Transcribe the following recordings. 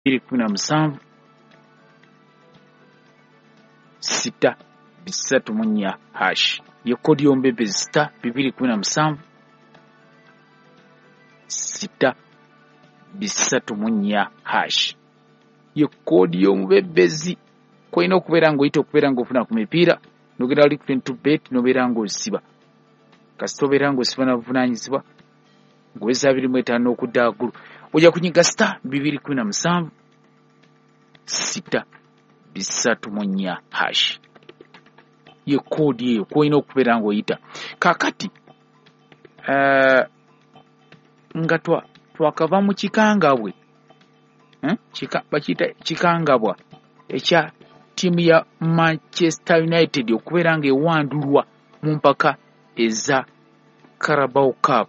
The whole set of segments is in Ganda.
2017 634 hash ye kodi y'omubebezi star 2017 634 hash ye kodi y'omubebezi koina okubeera ng'oyita okubeera ng'ofuna ku mipiira nogenda wali to bet nobeera ng'osiba kasita obeera ng'osiba na buvunaanyizibwa ng'oweza 25 okudda waggulu ojja kunyiga star 2017 634 hash ye kodi eyo koina okubeera ng'oyita kakati nga twakava mu kikangabwe bakiyita kikangabwa ekya ttiimu ya Manchester United okubeera ng'ewandulwa mu mpaka eza Carabao Cup.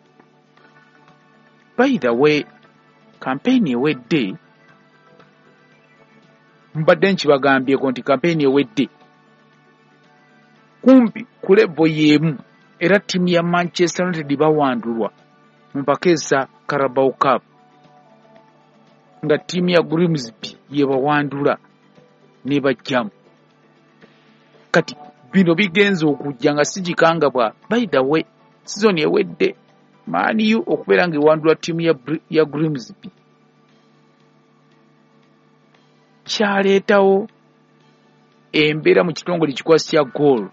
By the way, campaign ewedde mbadde nkibagambyeko nti campaign ewedde kumpi ku level y'emu era ttiimu ya Manchester United bawandulwa mu mpaka eza Carabao Cup nga ttiimu ya Grimsby yebawandula ne bajjamu. Kati bino bigenze okujja nga sigikangabwa. By the way, season ewedde Man U okubeera ng'ewandula ttiimu ya Grimsby kyaleetawo embeera mu kitongole kikwasi kya goal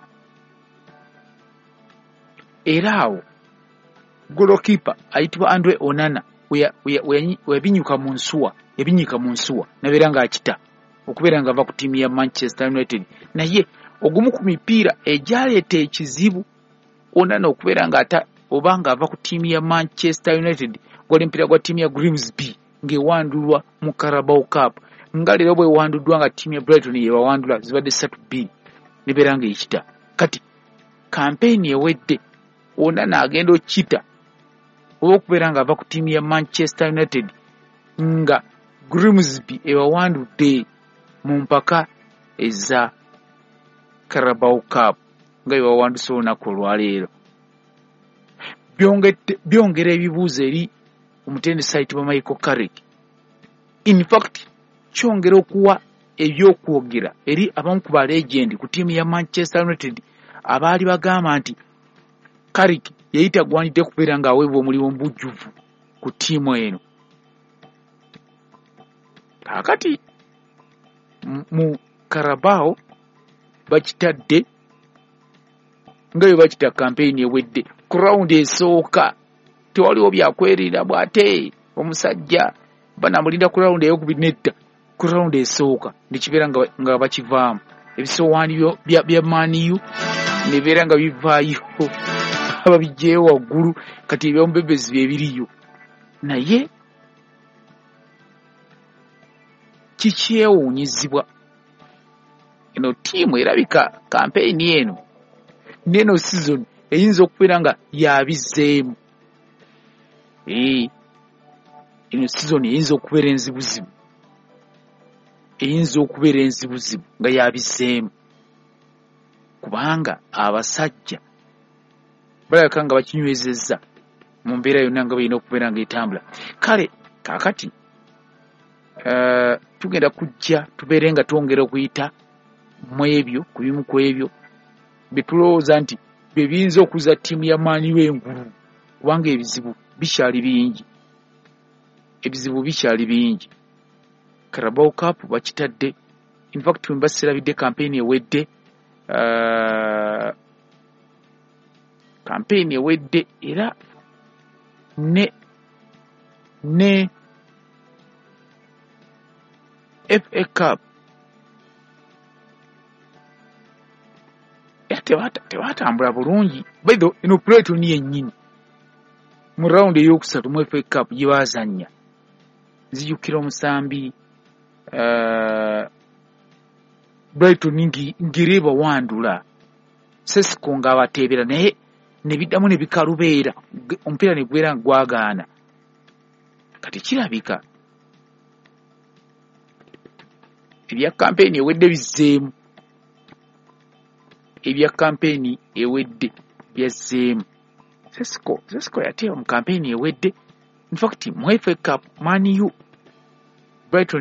era awo golokipa ayitibwa Andre Onana weyabinyuka mu nsuwa nabeera ng'akita okubeera ng'ava ku ttiimu ya Manchester United naye ogumu ku mipiira egyaleeta ekizibu Onana okubeera oba ng'ava ku ttiimu ya Manchester United gwali mpiira gwa ttiimu ya Grimsby ng'ewandulwa mu Carabao Cup nga leero bwe wanduddwa nga ttiimu ya Brighton yewawandula zibadde 3-2 nebeera ng'ekita. Kati campaign ewedde Onana agenda okita oba okubeera ng'ava ku ttiimu ya Manchester United nga Grimsby ewawandudde mu mpaka eza Carabao Cup nga ewawanduse olunaku olwaleero. Byongera ebibuuzo eri omutendesi ayitibwa Michael Carrick. In fact kyongera okuwa ebyokwogera eri abamu ku balegendi ku ttiimu ya Manchester United abaali bagamba nti Carrick yayita gwanidde kubeera ng'aweebwa omulimu mbujjuvu ku ttiimu eno. Kakati mu Carabao bakitadde nga bwe bakita campaign ewedde ku round esooka tewaliwo byakwerinda bw'ate omusajja banamulinda ku round ey'okubiri netta ku round esooka nekibeera nga bakivaamu ebisowaani bya Man U nebeera nga bivaayo ababijjeyo waggulu kati ebyomubebezi byebiriyo naye kikyewuunyizibwa eno ttiimu erabika campaign eno neno season eyinza okubeera nga yabizeemu eno season eyinza okubeera enzibuzibu nga yabizeemu kubanga abasajja balabika nga bakinywezezza mu mbeera yonna nga balina okubeera ng'etambula. Kale kaakati tugenda kujja tubeere nga twongera okuyita mu ebyo ku bimu ku ebyo bye tulowooza nti bye biyinza okuza ttiimu ya Man U engulu kubanga ebizibu bikyali bingi. Carabao Cup bakitadde. In fact mbaserabidde campaign ewedde era ne FA Cup tewatambula bulungi. Baido eno Brighton yennyini mu round ey'okusatu mu FA Cup gye baazannya zijjukira omusambi Brighton ngireba wandula Sesco ng'abateebera naye ne biddamu ne bikalubeera omupiira ne gwera gwagaana. Kati kirabika ebya campaign ewedde bizzeemu byazzeemu. Sesco yateeba mu campaign ewedde. In fact mu FA Cup Man U Brighton